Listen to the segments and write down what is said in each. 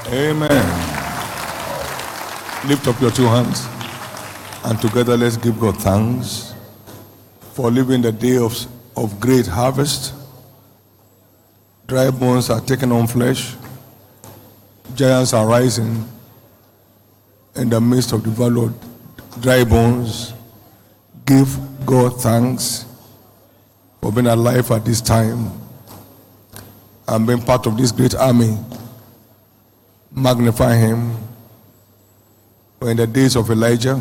Amen. Lift up your two hands and together let's give God thanks for living the day of great harvest. Dry bones are taking on flesh. Giants are rising in the midst of the valley of dry bones. Give God thanks for being alive at this time and being part of this great army. Magnify him. For in the days of Elijah,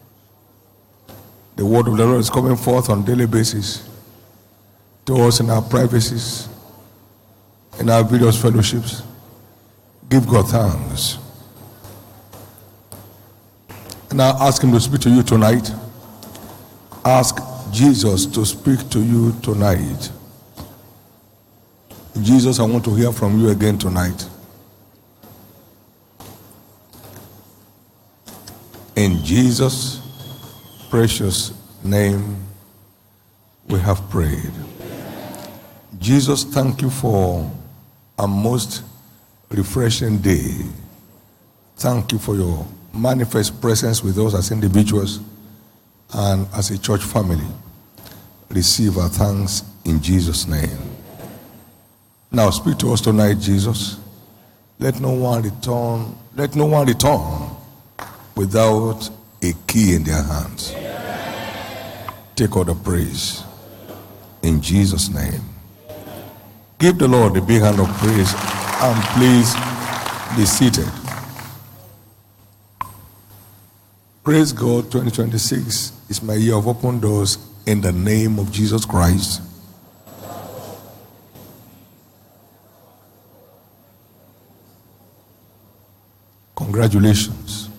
the word of the Lord is coming forth on a daily basis to us in our privacies, in our various fellowships. Give God thanks. And I ask him to speak to you tonight. Ask Jesus to speak to you tonight. Jesus, I want to hear from you again tonight. In Jesus' precious name, we have prayed. Jesus, thank you for a most refreshing day. Thank you for your manifest presence with us as individuals and as a church family. Receive our thanks in Jesus' name. Now speak to us tonight, Jesus. Let no one return without a key in their hands. Take all the praise in Jesus' name. Give the Lord a big hand of praise and please be seated. Praise God, 2026 is my year of open doors in the name of Jesus Christ. Congratulations.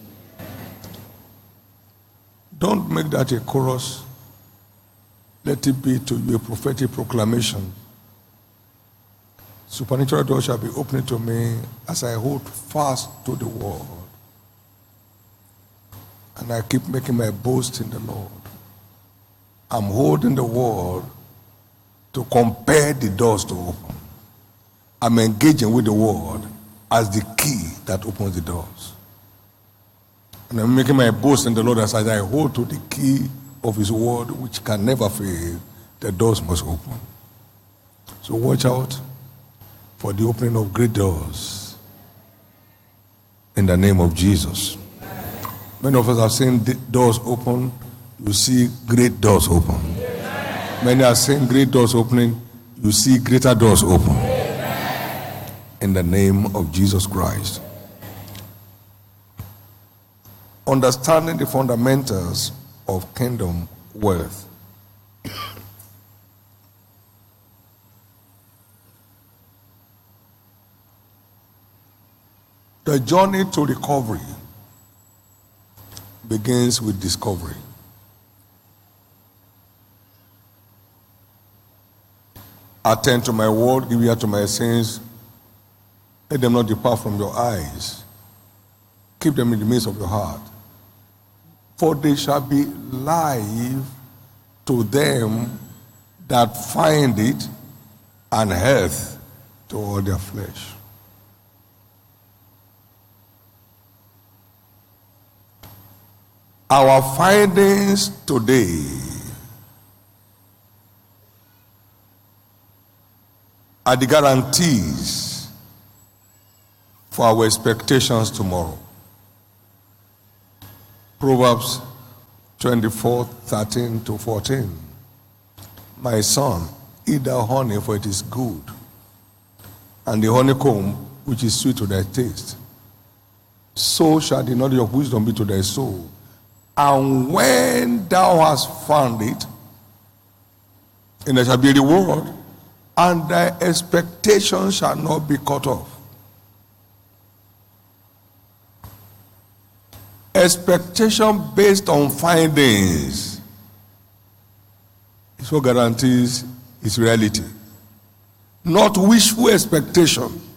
Don't make that a chorus. Let it be to you a prophetic proclamation. Supernatural doors shall be opening to me as I hold fast to the word. And I keep making my boast in the Lord. I'm holding the word to compel the doors to open. I'm engaging with the word as the key that opens the doors. And I'm making my boast in the Lord as I hold to the key of his word, which can never fail. The doors must open. So watch out for the opening of great doors in the name of Jesus. Many of us have seen doors open. You see great doors open. Many are seeing great doors opening. You see greater doors open. In the name of Jesus Christ. Understanding the fundamentals of kingdom wealth. The journey to recovery begins with discovery. Attend to my word, give ear to my sins. Let them not depart from your eyes. Keep them in the midst of your heart. For they shall be life to them that find it, and health to all their flesh. Our findings today are the guarantees for our expectations tomorrow. Proverbs 24:13-14. My son, eat thou honey, for it is good, and the honeycomb, which is sweet to thy taste. So shall the knowledge of wisdom be to thy soul. And when thou hast found it, and there shall be a reward, and thy expectation shall not be cut off. Expectation based on findings is what guarantees its reality. Not wishful expectation.